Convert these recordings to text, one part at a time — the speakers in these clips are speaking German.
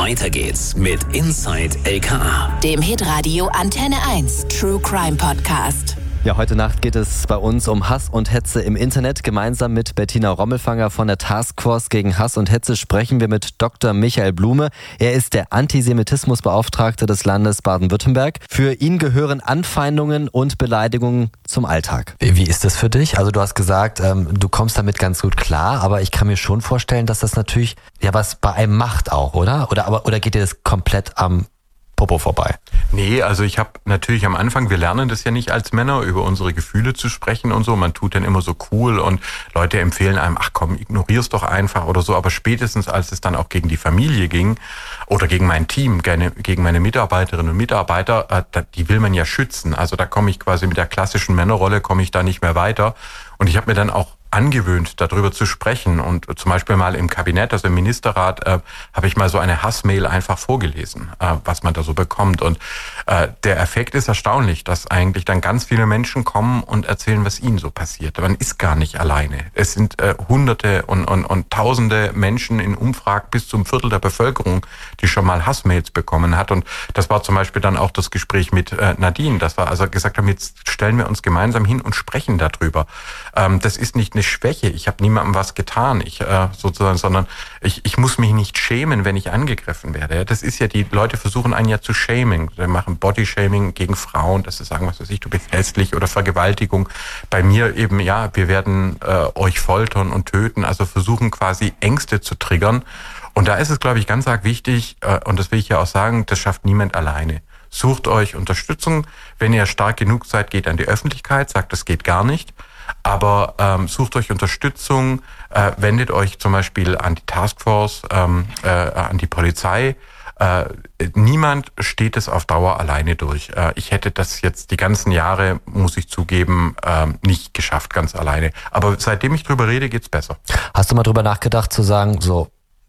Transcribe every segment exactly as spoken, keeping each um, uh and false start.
Weiter geht's mit Inside L K A, dem Hitradio Antenne eins True Crime Podcast. Ja, heute Nacht geht es bei uns um Hass und Hetze im Internet. Gemeinsam mit Bettina Rommelfanger von der Taskforce gegen Hass und Hetze sprechen wir mit Doktor Michael Blume. Er ist der Antisemitismusbeauftragte des Landes Baden-Württemberg. Für ihn gehören Anfeindungen und Beleidigungen zum Alltag. Wie ist das für dich? Also du hast gesagt, ähm, du kommst damit ganz gut klar, aber ich kann mir schon vorstellen, dass das natürlich ja was bei einem macht auch, oder? Oder, aber, oder geht dir das komplett am Popo vorbei? Nee, also ich habe natürlich am Anfang, wir lernen das ja nicht als Männer, über unsere Gefühle zu sprechen und so. Man tut dann immer so cool und Leute empfehlen einem, ach komm, ignorier's doch einfach oder so. Aber spätestens, als es dann auch gegen die Familie ging oder gegen mein Team, gegen meine Mitarbeiterinnen und Mitarbeiter, die will man ja schützen. Also da komme ich quasi mit der klassischen Männerrolle, komme ich da nicht mehr weiter. Und ich habe mir dann auch angewöhnt, darüber zu sprechen. Und zum Beispiel mal im Kabinett, also im Ministerrat, äh, habe ich mal so eine Hassmail einfach vorgelesen, äh, was man da so bekommt. Und äh, der Effekt ist erstaunlich, dass eigentlich dann ganz viele Menschen kommen und erzählen, was ihnen so passiert. Man ist gar nicht alleine. Es sind äh, Hunderte und, und, und Tausende Menschen in Umfragen bis zum Viertel der Bevölkerung, die schon mal Hassmails bekommen hat. Und das war zum Beispiel dann auch das Gespräch mit äh, Nadine. Das war also gesagt haben, jetzt stellen wir uns gemeinsam hin und sprechen darüber. Ähm, das ist nicht eine Schwäche. Ich habe niemandem was getan, ich äh, sozusagen, sondern ich, ich muss mich nicht schämen, wenn ich angegriffen werde. Das ist ja, die Leute versuchen einen ja zu shaming. Sie machen Bodyshaming gegen Frauen, dass sie sagen, was weiß ich, du bist hässlich oder Vergewaltigung. Bei mir eben, ja, wir werden äh, euch foltern und töten, also versuchen quasi Ängste zu triggern. Und da ist es, glaube ich, ganz arg wichtig, äh, und das will ich ja auch sagen, das schafft niemand alleine. Sucht euch Unterstützung. Wenn ihr stark genug seid, geht an die Öffentlichkeit, sagt, das geht gar nicht. Aber ähm, sucht euch Unterstützung, äh, wendet euch zum Beispiel an die Taskforce, ähm, äh, an die Polizei. Äh, niemand steht es auf Dauer alleine durch. Äh, ich hätte das jetzt die ganzen Jahre, muss ich zugeben, äh, nicht geschafft, ganz alleine. Aber seitdem ich drüber rede, geht's besser. Hast du mal drüber nachgedacht zu sagen, so,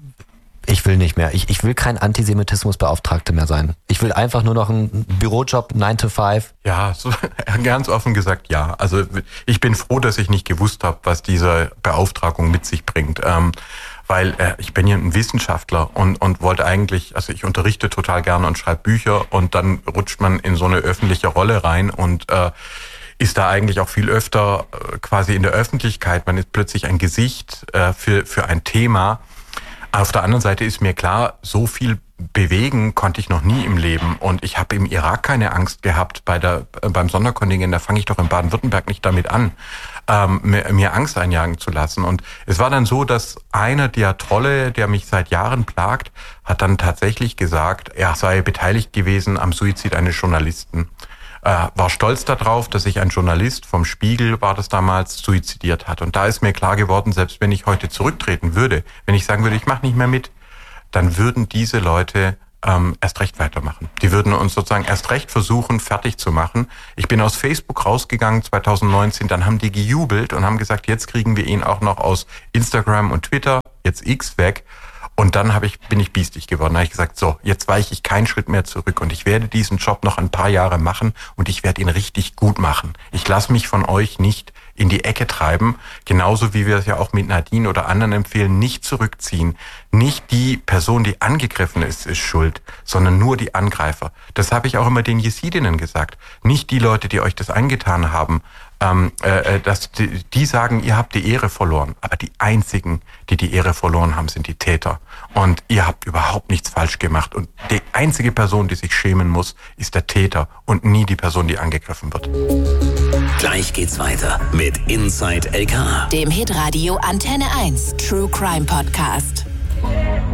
ich will nicht mehr. Ich, ich will kein Antisemitismusbeauftragter mehr sein. Ich will einfach nur noch einen Bürojob, nine to five. Ja, so, ganz offen gesagt, ja. Also ich bin froh, dass ich nicht gewusst habe, was diese Beauftragung mit sich bringt. Ähm, weil äh, ich bin ja ein Wissenschaftler und, und wollte eigentlich, also ich unterrichte total gerne und schreibe Bücher und dann rutscht man in so eine öffentliche Rolle rein und äh, ist da eigentlich auch viel öfter äh, quasi in der Öffentlichkeit. Man ist plötzlich ein Gesicht äh, für, für ein Thema. Auf der anderen Seite ist mir klar, so viel bewegen konnte ich noch nie im Leben. Und ich habe im Irak keine Angst gehabt bei der, beim Sonderkontingent. Da fange ich doch in Baden-Württemberg nicht damit an, ähm, mir, mir Angst einjagen zu lassen. Und es war dann so, dass einer der Trolle, der mich seit Jahren plagt, hat dann tatsächlich gesagt, er sei beteiligt gewesen am Suizid eines Journalisten. Äh, war stolz darauf, dass sich ein Journalist vom Spiegel, war das damals, suizidiert hat. Und da ist mir klar geworden, selbst wenn ich heute zurücktreten würde, wenn ich sagen würde, ich mache nicht mehr mit, dann würden diese Leute ähm, erst recht weitermachen. Die würden uns sozusagen erst recht versuchen, fertig zu machen. Ich bin aus Facebook rausgegangen zwanzig neunzehn, dann haben die gejubelt und haben gesagt, jetzt kriegen wir ihn auch noch aus Instagram und Twitter, jetzt X, weg. Und dann hab ich, bin ich biestig geworden. Da habe ich gesagt, so, jetzt weiche ich keinen Schritt mehr zurück und ich werde diesen Job noch ein paar Jahre machen und ich werde ihn richtig gut machen. Ich lasse mich von euch nicht in die Ecke treiben, genauso wie wir es ja auch mit Nadine oder anderen empfehlen, nicht zurückziehen. Nicht die Person, die angegriffen ist, ist schuld, sondern nur die Angreifer. Das habe ich auch immer den Jesidinnen gesagt. Nicht die Leute, die euch das angetan haben, ähm, äh, dass die, die sagen, ihr habt die Ehre verloren. Aber die einzigen, die die Ehre verloren haben, sind die Täter. Und ihr habt überhaupt nichts falsch gemacht. Und die einzige Person, die sich schämen muss, ist der Täter und nie die Person, die angegriffen wird. Gleich geht's weiter mit Inside L K A, dem Hitradio Antenne eins True Crime Podcast.